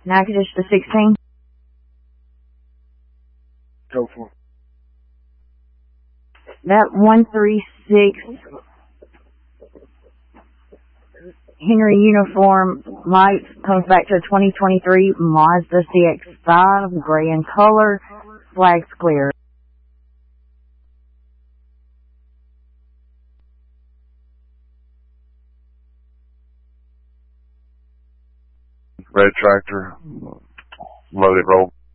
Natchitoches to 16. Go for it. That 136 Henry uniform light comes back to a 2023 Mazda CX-5, gray in color, flags clear. Red tractor, loaded roll.